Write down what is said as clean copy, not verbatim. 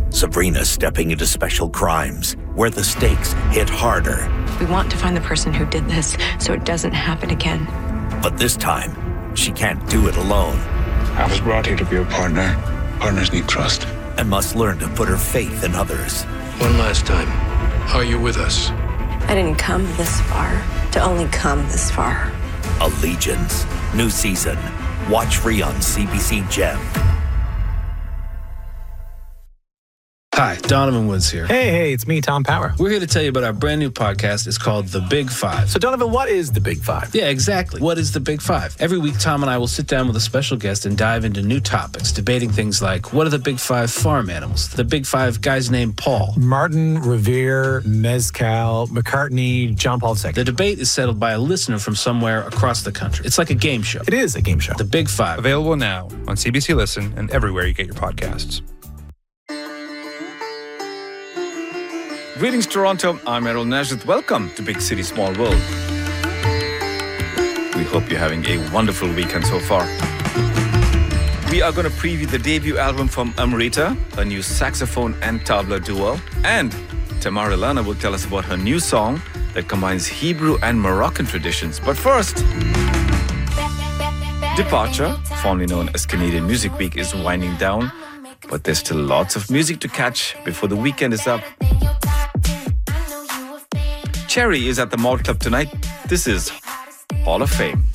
Sabrina stepping into special crimes, where the stakes hit harder. We want to find the person who did this so it doesn't happen again. But this time, she can't do it alone. I was brought here to be a partner. Partners need trust. And must learn to put her faith in others. One last time, are you with us? I didn't come this far to only come this far. Allegiance. New season. Watch free on CBC Gem. Hi, Donovan Woods here. Hey, it's me, Tom Power. We're here to tell you about our brand new podcast. It's called The Big Five. So, Donovan, what is The Big Five? Yeah, exactly. What is The Big Five? Every week, Tom and I will sit down with a special guest and dive into new topics, debating things like, what are the Big Five farm animals? The Big Five guys named Paul. Martin, Revere, Mezcal, McCartney, John Paul II. The debate is settled by a listener from somewhere across the country. It's like a game show. It is a game show. The Big Five. Available now on CBC Listen and everywhere you get your podcasts. Greetings, Toronto. I'm Errol Najat. Welcome to Big City, Small World. We hope you're having a wonderful weekend so far. We are going to preview the debut album from Amrita, a new saxophone and tabla duo. And Tamara Lana will tell us about her new song that combines Hebrew and Moroccan traditions. But first, Departure, formerly known as Canadian Music Week, is winding down. But there's still lots of music to catch before the weekend is up. Cherry is at the Malt Club tonight. This is Hall of Fame.